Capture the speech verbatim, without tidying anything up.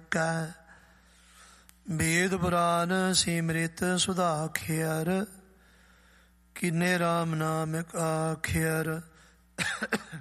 ਕੈ। ਵੇਦ ਪੁਰਾਨ ਸਿਮਰਿਤ ਸੁਧਾਖਿਅਰ, ਕੀਨੇ ਰਾਮ ਨਾਮ ਆਖਿਅਰ।